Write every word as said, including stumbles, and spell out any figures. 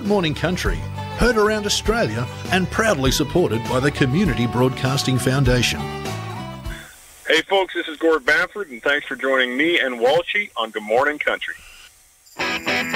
Good Morning Country, heard around Australia and proudly supported by the Community Broadcasting Foundation. Hey folks, this is Gord Bamford, and thanks for joining me and Walshy on Good Morning Country.